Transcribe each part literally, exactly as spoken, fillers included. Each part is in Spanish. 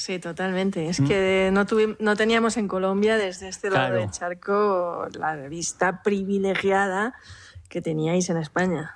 Sí, totalmente. Es que no, tuvi- no teníamos en Colombia, desde este lado Claro. del charco, la vista privilegiada que teníais en España.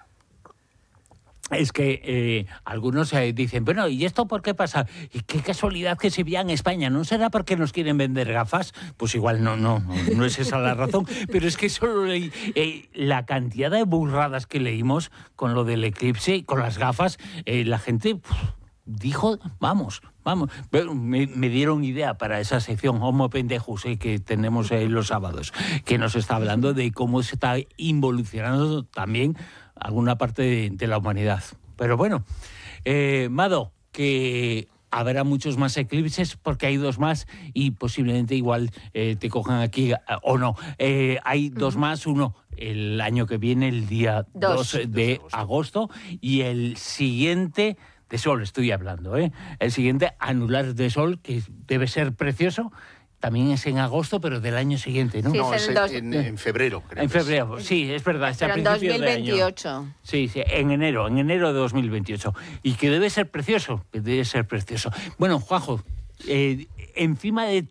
Es que eh, algunos eh, dicen, bueno, ¿y esto por qué pasa? Y qué casualidad que se vea en España. ¿No será porque nos quieren vender gafas? Pues igual no, no, no, no es esa la razón. Pero es que solo leí, eh, la cantidad de burradas que leímos con lo del eclipse, con las gafas, eh, la gente uf, dijo, vamos, vamos. Pero me, me dieron idea para esa sección Homo Pendejos eh, que tenemos eh, los sábados, que nos está hablando de cómo se está involucionando también alguna parte de, de la humanidad. Pero bueno, eh, Mado, que habrá muchos más eclipses porque hay dos más y posiblemente igual eh, te cojan aquí eh, o no. Eh, hay dos uh-huh. más, uno el año que viene, el día dos, dos de agosto, y el siguiente de sol, estoy hablando, ¿eh? El siguiente anular de sol, que debe ser precioso. También es en agosto, pero del año siguiente, ¿no? Sí, no, es es en, dos... en, en febrero, creo. En febrero, sí, es verdad. Es pero a en principios dos mil veintiocho. De año. Sí, sí, en enero, en enero de dos mil veintiocho. Y que debe ser precioso, que debe ser precioso. Bueno, Juanjo, eh, encima de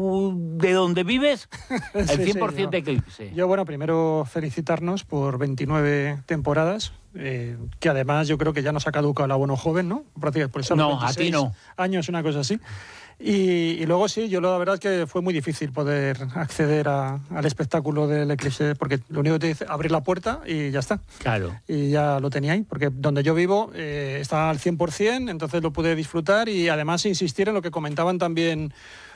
tu, de donde vives, el sí, cien por ciento sí, de eclipse. Yo, bueno, primero felicitarnos por veintinueve temporadas, eh, que además yo creo que ya nos ha caducado el abono joven, ¿no? Prácticamente por eso no, a ti no. Años, una cosa así. Y, y luego sí, yo la verdad es que fue muy difícil poder acceder a, al espectáculo del eclipse, porque lo único que te dice es abrir la puerta y ya está. Claro. Y ya lo tenía ahí, porque donde yo vivo eh, está al cien por ciento, entonces lo pude disfrutar y además insistir en lo que comentaban también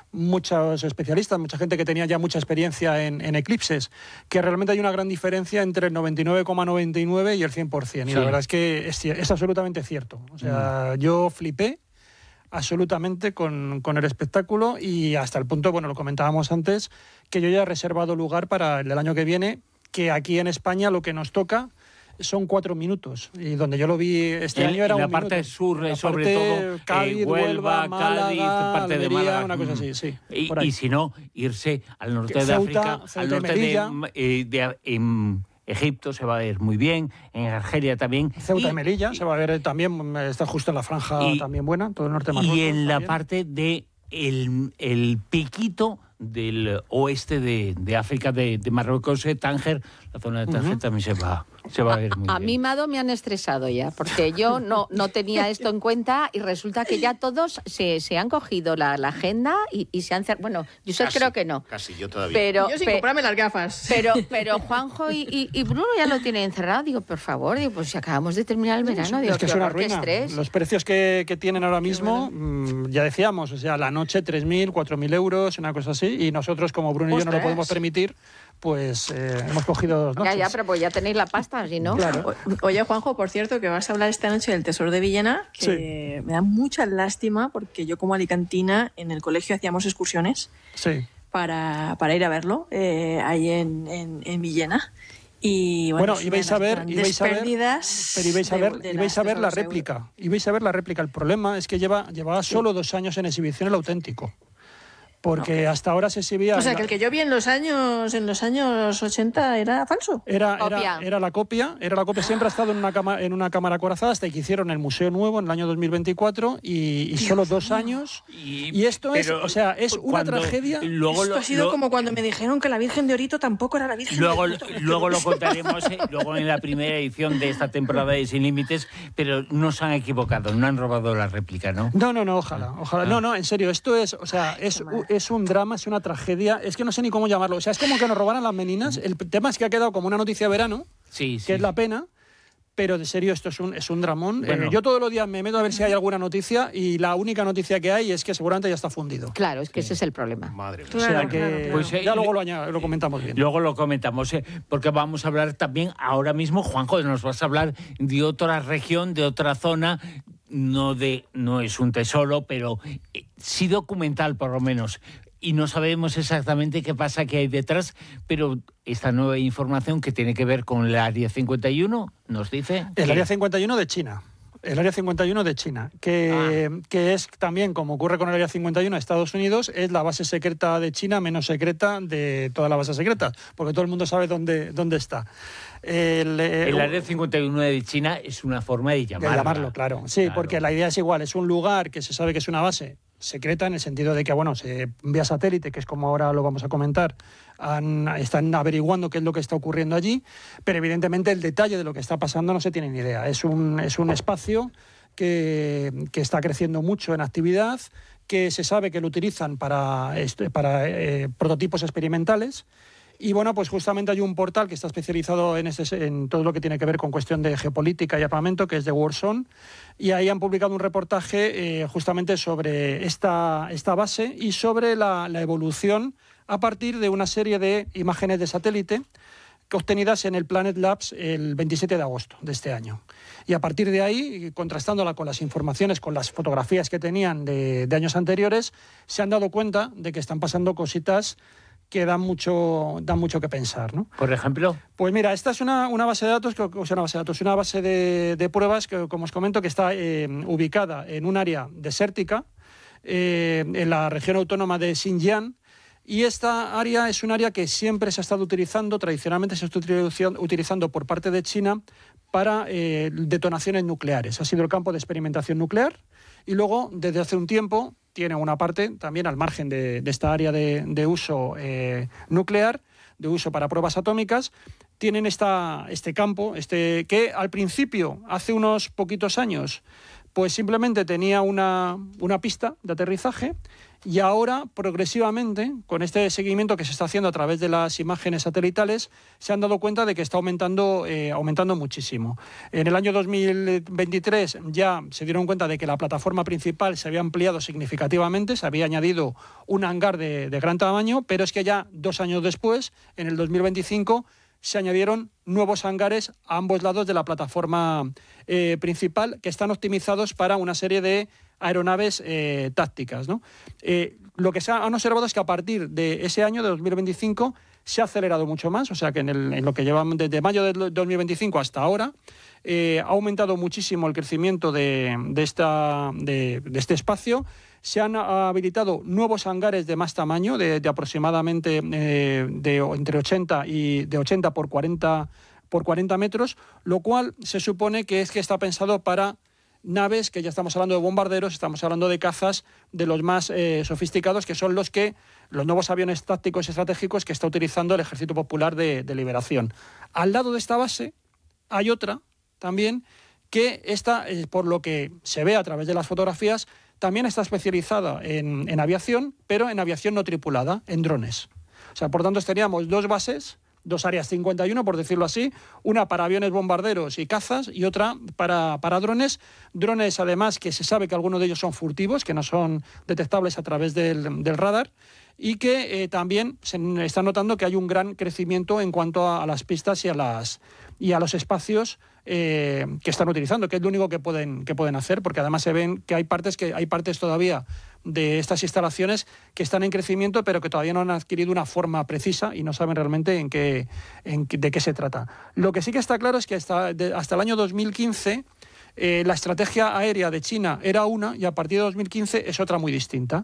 muchos especialistas, mucha gente que tenía ya mucha experiencia en, en eclipses, que realmente hay una gran diferencia entre el noventa y nueve coma noventa y nueve y el cien por ciento. Y sí. La verdad es que es, es absolutamente cierto. O sea, mm. yo flipé absolutamente con, con el espectáculo y hasta el punto, bueno, lo comentábamos antes, que yo ya he reservado lugar para el del año que viene, que aquí en España lo que nos toca son cuatro minutos, y donde yo lo vi este en, año era en la un parte minuto. sur, la sobre parte todo Cádiz, eh, Huelva, Málaga, Cádiz, parte Almería, de Málaga, una cosa así, sí. Y, por ahí. y si no, irse al norte de Ceuta, África, Ceuta al norte de, eh, de en Egipto se va a ver muy bien, en Argelia también. Ceuta y, y Melilla y, se va a ver también, está justo en la franja y, también buena, todo el norte de Marruecos. Y en también. la parte de el, el piquito del oeste de, de África, de, de Marruecos, eh, Tánger, la zona de Tánger uh-huh. también se va, se va a ver muy a, bien. A mí, Mado, me han estresado ya, porque yo no, no tenía esto en cuenta y resulta que ya todos se, se han cogido la, la agenda y, y se han cerrado. Bueno, yo sé, creo que no. Casi, yo todavía. Pero, yo sin pe, comprarme las gafas. Pero, pero Juanjo y, y, y Bruno ya lo tienen encerrado. Digo, por favor, digo, pues si acabamos de terminar el verano, digo, es que es una ruina. Estrés. Los precios que, que tienen ahora mismo, bueno. mmm, ya decíamos, o sea, la noche tres mil, cuatro mil euros, una cosa así, y nosotros como Bruno y yo no lo podemos permitir, pues eh, hemos cogido dos noches. Ya, ya, pero pues ya tenéis la pasta, si no. Claro. O, oye, Juanjo, por cierto, que vas a hablar esta noche del Tesoro de Villena, que sí. me da mucha lástima porque yo como alicantina en el colegio hacíamos excursiones sí. para, para ir a verlo, eh, ahí en, en, en Villena. Y bueno, bueno ibais a ver, ibais a ver, pero ibais a ver, de, de ibais a ver la euros. réplica, ibais a ver la réplica. El problema es que lleva, llevaba sí. solo dos años en exhibición el auténtico. Porque okay. hasta ahora se exhibía... O sea, que el que yo vi en los años en los años ochenta era falso. Era, era, era la copia, era la copia. Siempre ha estado en una, cama, en una cámara acorazada hasta que hicieron el Museo Nuevo en el año dos mil veinticuatro y, y solo dos años. Y, y esto es, o sea, es una tragedia. Luego esto lo, ha sido lo, como cuando me dijeron que la Virgen de Orito tampoco era la Virgen luego, de Orito. Luego lo contaremos eh, luego en la primera edición de esta temporada de Sin Límites, pero no se han equivocado, no han robado la réplica, ¿no? No, no, no, ojalá, ojalá. Ah. No, no, en serio, esto es, o sea, es, es un drama, es una tragedia, es que no sé ni cómo llamarlo, o sea, es como que nos robaran las meninas. El tema es que ha quedado como una noticia de verano, sí, sí. que es la pena, pero de serio esto es un, es un dramón. Bueno. Eh, yo todos los días me meto a ver si hay alguna noticia y la única noticia que hay es que seguramente ya está fundido. Claro, es que sí. ese es el problema. Madre mía. O sea claro, que claro, claro. Pues, eh, ya luego lo, añad, lo comentamos bien. Luego lo comentamos, eh, porque vamos a hablar también ahora mismo, Juanjo, nos vas a hablar de otra región, de otra zona. No, de, no es un tesoro, pero eh, sí documental por lo menos. Y no sabemos exactamente qué pasa, qué hay detrás, pero esta nueva información que tiene que ver con el Área cincuenta y uno nos dice... El que... Área cincuenta y uno de China. El Área cincuenta y uno de China, que, ah. que es también, como ocurre con el Área cincuenta y uno de Estados Unidos, es la base secreta de China menos secreta de toda la base secreta, porque todo el mundo sabe dónde, dónde está. El, eh, el Área cincuenta y uno de China es una forma de llamarlo. De llamarlo, claro. Sí, claro. Porque la idea es igual, es un lugar que se sabe que es una base secreta en el sentido de que, bueno, se vía satélite, que es como ahora lo vamos a comentar, han, están averiguando qué es lo que está ocurriendo allí, pero evidentemente el detalle de lo que está pasando no se tiene ni idea. Es un, es un espacio que, que está creciendo mucho en actividad, que se sabe que lo utilizan para, para eh, prototipos experimentales. Y bueno, pues justamente hay un portal que está especializado en, este, en todo lo que tiene que ver con cuestión de geopolítica y armamento, que es de Warzone, y ahí han publicado un reportaje eh, justamente sobre esta, esta base y sobre la, la evolución a partir de una serie de imágenes de satélite obtenidas en el Planet Labs el veintisiete de agosto de este año. Y a partir de ahí, contrastándola con las informaciones, con las fotografías que tenían de, de años anteriores, se han dado cuenta de que están pasando cositas que dan mucho, dan mucho que pensar, ¿no? Por ejemplo. Pues mira, esta es una, una base de datos, que, o sea, una base de datos, una base de, de pruebas que, como os comento, que está eh, ubicada en un área desértica, eh, en la región autónoma de Xinjiang, y esta área es un área que siempre se ha estado utilizando, tradicionalmente se está utilizando por parte de China para eh, detonaciones nucleares. Ha sido el campo de experimentación nuclear, y luego, desde hace un tiempo, tiene una parte también al margen de, de esta área de, de uso eh, nuclear, de uso para pruebas atómicas, tienen esta, este campo, este, que al principio, hace unos poquitos años, pues simplemente tenía una, una pista de aterrizaje, y ahora, progresivamente, con este seguimiento que se está haciendo a través de las imágenes satelitales, se han dado cuenta de que está aumentando, eh, aumentando muchísimo. En el año dos mil veintitrés ya se dieron cuenta de que la plataforma principal se había ampliado significativamente, se había añadido un hangar de, de gran tamaño, pero es que ya dos años después, en el dos mil veinticinco, se añadieron nuevos hangares a ambos lados de la plataforma eh, principal, que están optimizados para una serie de aeronaves eh, tácticas, ¿no? Eh, lo que se ha, han observado es que a partir de ese año, de dos mil veinticinco, se ha acelerado mucho más, o sea que en, el, en lo que llevamos desde mayo de dos mil veinticinco hasta ahora, eh, ha aumentado muchísimo el crecimiento de, de, esta, de, de este espacio. Se han habilitado nuevos hangares de más tamaño, de, de aproximadamente eh, de, entre ochenta y de ochenta por cuarenta metros, lo cual se supone que es que está pensado para naves, que ya estamos hablando de bombarderos, estamos hablando de cazas de los más eh, sofisticados, que son los que los nuevos aviones tácticos estratégicos que está utilizando el Ejército Popular de, de Liberación. Al lado de esta base hay otra también que esta, eh, por lo que se ve a través de las fotografías, también está especializada en, en aviación, pero en aviación no tripulada, en drones. O sea, por tanto, teníamos dos bases, dos áreas cincuenta y uno, por decirlo así, una para aviones bombarderos y cazas y otra para, para drones. Drones, además, que se sabe que algunos de ellos son furtivos, que no son detectables a través del, del radar, y que eh, también se está notando que hay un gran crecimiento en cuanto a, a las pistas y a, las, y a los espacios eh, que están utilizando, que es lo único que pueden, que pueden hacer, porque además se ven que hay partes, que hay partes todavía de estas instalaciones que están en crecimiento, pero que todavía no han adquirido una forma precisa y no saben realmente en qué, en qué, de qué se trata. Lo que sí que está claro es que hasta, de, hasta el año dos mil quince eh, la estrategia aérea de China era una, y a partir de dos mil quince es otra muy distinta.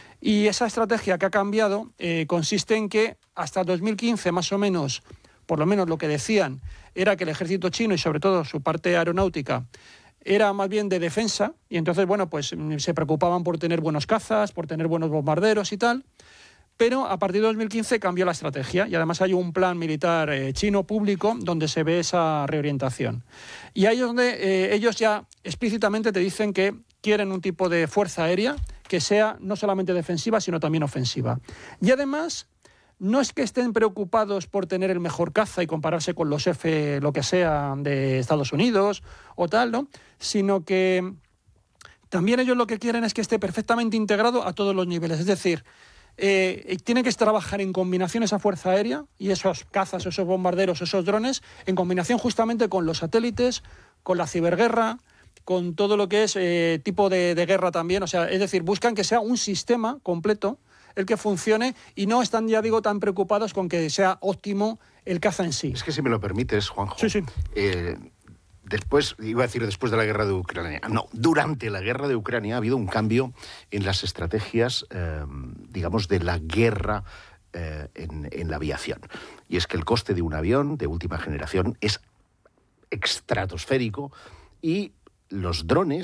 Y esa estrategia que ha cambiado eh, consiste en que hasta dos mil quince, más o menos, por lo menos lo que decían, era que el ejército chino y sobre todo su parte aeronáutica era más bien de defensa, y entonces, bueno, pues se preocupaban por tener buenos cazas, por tener buenos bombarderos y tal, pero a partir de dos mil quince cambió la estrategia y además hay un plan militar eh, chino público donde se ve esa reorientación. Y ahí es donde eh, ellos ya explícitamente te dicen que quieren un tipo de fuerza aérea que sea no solamente defensiva, sino también ofensiva. Y además, no es que estén preocupados por tener el mejor caza y compararse con los F, lo que sea, de Estados Unidos o tal, ¿no? Sino que también ellos lo que quieren es que esté perfectamente integrado a todos los niveles. Es decir, eh, tiene que trabajar en combinación esa fuerza aérea y esos cazas, esos bombarderos, esos drones, en combinación justamente con los satélites, con la ciberguerra, con todo lo que es eh, tipo de, de guerra también. O sea, es decir, buscan que sea un sistema completo el que funcione y no están, ya digo, tan preocupados con que sea óptimo el caza en sí. Es que si me lo permites, Juanjo, sí, sí. Eh, después, iba a decir después de la guerra de Ucrania, no, durante la guerra de Ucrania ha habido un cambio en las estrategias, eh, digamos, de la guerra eh, en, en la aviación. Y es que el coste de un avión de última generación es estratosférico y los drones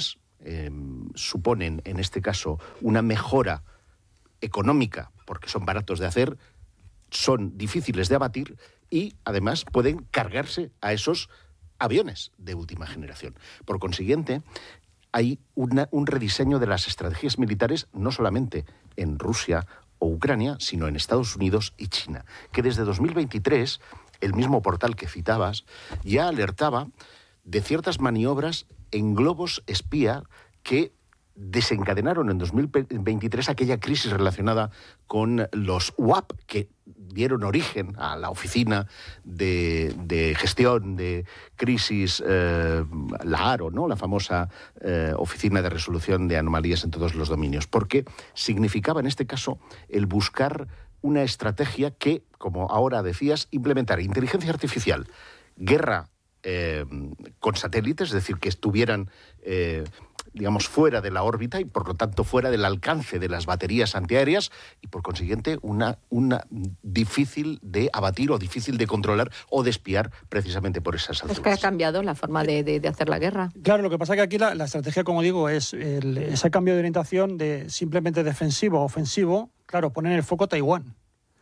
eh, suponen, en este caso, una mejora económica, porque son baratos de hacer, son difíciles de abatir y, además, pueden cargarse a esos aviones de última generación. Por consiguiente, hay una, un rediseño de las estrategias militares, no solamente en Rusia o Ucrania, sino en Estados Unidos y China, que desde dos mil veintitrés, el mismo portal que citabas, ya alertaba de ciertas maniobras en globos espía que desencadenaron en dos mil veintitrés aquella crisis relacionada con los U A P, que dieron origen a la Oficina de, de Gestión de Crisis, eh, la ARO, ¿no? La famosa eh, Oficina de Resolución de Anomalías en todos los dominios, porque significaba en este caso el buscar una estrategia que, como ahora decías, implementar inteligencia artificial, guerra eh, con satélites, es decir, que estuvieran eh, digamos, fuera de la órbita y, por lo tanto, fuera del alcance de las baterías antiaéreas y, por consiguiente, una, una difícil de abatir o difícil de controlar o de espiar precisamente por esas alturas. Es que ha cambiado la forma de, de, de hacer la guerra. Claro, lo que pasa es que aquí la, la estrategia, como digo, es el, ese cambio de orientación de simplemente defensivo a ofensivo, claro, poner el foco Taiwán.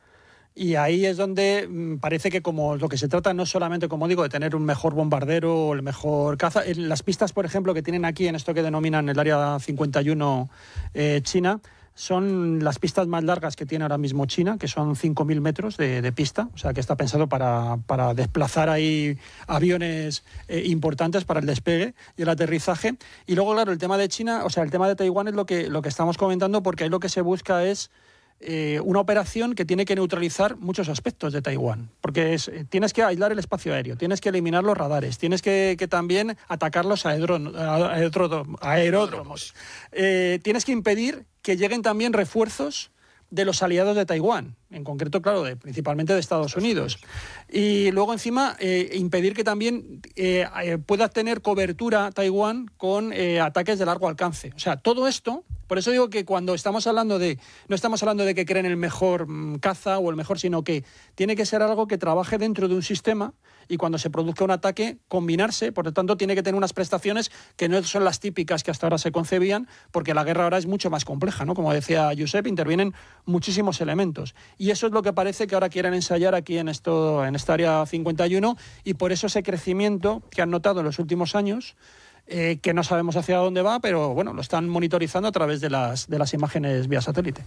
Y ahí es donde mmm, parece que como lo que se trata no es solamente, como digo, de tener un mejor bombardero o el mejor caza. En las pistas, por ejemplo, que tienen aquí en esto que denominan el Área cincuenta y uno eh, China, son las pistas más largas que tiene ahora mismo China, que son cinco mil metros de, de pista, o sea que está pensado para, para desplazar ahí aviones eh, importantes para el despegue y el aterrizaje. Y luego, claro, el tema de China, o sea, el tema de Taiwán es lo que, lo que estamos comentando, porque ahí lo que se busca es Eh, una operación que tiene que neutralizar muchos aspectos de Taiwán, porque es, eh, tienes que aislar el espacio aéreo, tienes que eliminar los radares, tienes que, que también atacar los aerodromos, aerodromos, aeródromos. Eh, tienes que impedir que lleguen también refuerzos de los aliados de Taiwán, en concreto, claro, de, principalmente de Estados Unidos. Y luego, encima, eh, impedir que también eh, eh, pueda tener cobertura Taiwán con eh, ataques de largo alcance. O sea, todo esto. Por eso digo que cuando estamos hablando de, no estamos hablando de que creen el mejor mmm, caza o el mejor, sino que tiene que ser algo que trabaje dentro de un sistema y cuando se produzca un ataque, combinarse. Por lo tanto, tiene que tener unas prestaciones que no son las típicas que hasta ahora se concebían, porque la guerra ahora es mucho más compleja, ¿no? Como decía Josep, intervienen muchísimos elementos. Y eso es lo que parece que ahora quieren ensayar aquí en, esto, en esta área cincuenta y uno, y por eso ese crecimiento que han notado en los últimos años, Eh, que no sabemos hacia dónde va, pero bueno, lo están monitorizando a través de las, de las imágenes vía satélite.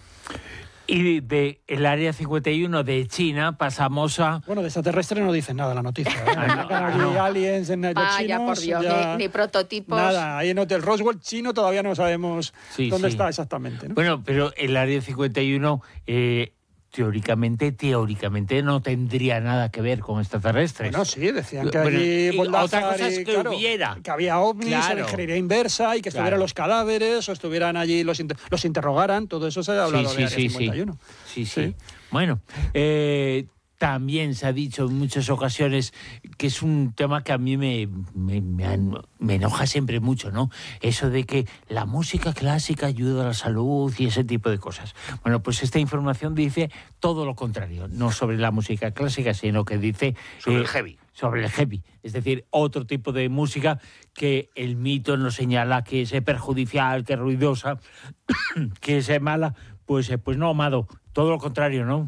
Y del de área cincuenta y uno de China pasamos a... Bueno, de extraterrestre no dicen nada la noticia. ¿eh? no, Aquí no. aliens en Vaya, chinos, por Dios, ya... ni, ni prototipos. Nada, ahí en Hotel Roswell chino todavía no sabemos sí, dónde sí. está exactamente, ¿no? Bueno, pero el área cincuenta y uno... Eh, teóricamente, teóricamente no tendría nada que ver con extraterrestres. Bueno, sí, decían que Bueno, allí y Boldázar otra cosa es y, que claro, hubiera. que había ovnis, Claro. en ingeniería inversa y que estuvieran Claro. los cadáveres o estuvieran allí, los, inter los interrogaran, todo eso se ha hablado sí, de sí, Área sí, cincuenta y uno. Sí, sí. Sí. Bueno, eh, también se ha dicho en muchas ocasiones que es un tema que a mí me, me, me, me enoja siempre mucho, ¿no? Eso de que la música clásica ayuda a la salud y ese tipo de cosas. Bueno, pues esta información dice todo lo contrario, no sobre la música clásica, sino que dice... Sobre eh, el heavy. Sobre el heavy, es decir, otro tipo de música que el mito nos señala que es perjudicial, que es ruidosa, que es mala. Pues, pues no, Amado, todo lo contrario, ¿no?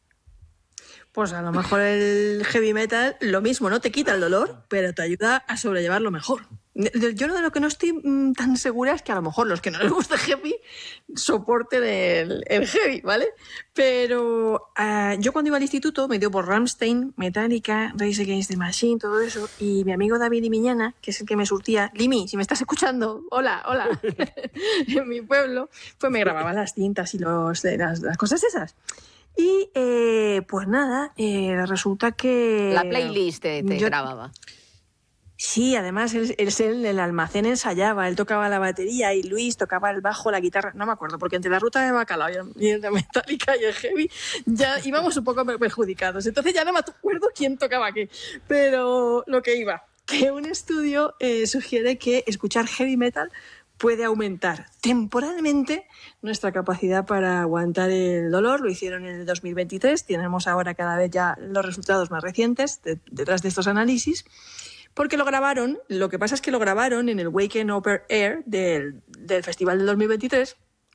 Pues a lo mejor el heavy metal, lo mismo, no te quita el dolor, pero te ayuda a sobrellevarlo mejor. Yo de lo que no estoy mmm, tan segura es que a lo mejor los que no les gusta heavy soporten el, el heavy, ¿vale? Pero uh, yo cuando iba al instituto me dio por Rammstein, Metallica, Rage Against the Machine, todo eso, y mi amigo David Limiñana, que es el que me surtía, Limi, si me estás escuchando, hola, hola, en mi pueblo, pues me grababa las cintas y los, las, las cosas esas. Y eh, pues nada, eh, resulta que... La playlist te, te yo, grababa. Sí, además él, él, él en el almacén ensayaba, él tocaba la batería y Luis tocaba el bajo, la guitarra, no me acuerdo, porque entre la ruta de Bacalao y el de Metallica y el heavy ya íbamos un poco perjudicados. Entonces ya no me acuerdo quién tocaba qué, pero lo que iba, que un estudio eh, sugiere que escuchar heavy metal puede aumentar temporalmente nuestra capacidad para aguantar el dolor. Lo hicieron en el dos mil veintitrés, tenemos ahora cada vez ya los resultados más recientes de, detrás de estos análisis, Porque lo grabaron, lo que pasa es que lo grabaron en el Wacken Open Air del, del Festival del dos mil veintitrés